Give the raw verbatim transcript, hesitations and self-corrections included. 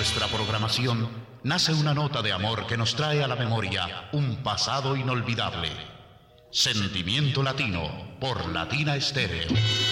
nuestra programación nace una nota de amor que nos trae a la memoria un pasado inolvidable. Sentimiento Latino por Latina Estéreo.